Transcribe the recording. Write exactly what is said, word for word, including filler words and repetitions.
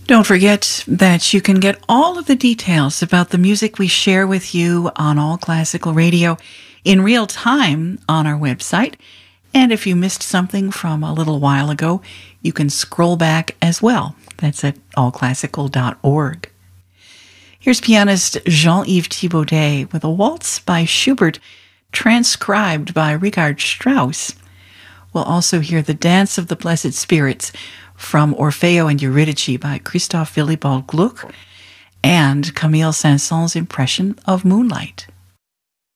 Don't forget that you can get all of the details about the music we share with you on All Classical Radio in real time on our website. And if you missed something from a little while ago, you can scroll back as well. That's at all classical dot org. Here's pianist Jean-Yves Thibaudet with a waltz by Schubert, transcribed by Richard Strauss. We'll also hear the Dance of the Blessed Spirits from Orfeo and Eurydice by Christoph Willibald Gluck, and Camille Saint-Saëns' impression of Moonlight.